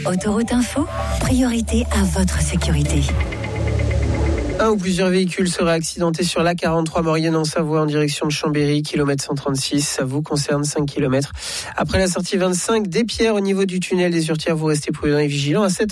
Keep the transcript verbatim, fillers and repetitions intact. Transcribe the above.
Autoroute Info, priorité à votre sécurité. Un ou plusieurs véhicules seraient accidentés sur l'A quarante-trois Maurienne en Savoie en direction de Chambéry, kilomètre cent trente-six. Ça vous concerne cinq kilomètres. Après la sortie vingt-cinq des Pierres au niveau du tunnel des Urtières, vous restez prudents et vigilants à cette